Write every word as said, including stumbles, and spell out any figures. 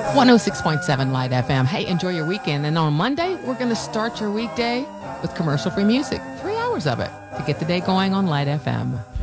one oh six point seven Light F M. Hey, enjoy your weekend. And on Monday, we're going to start your weekday with commercial-free music. Three hours of it to get the day going on Light F M.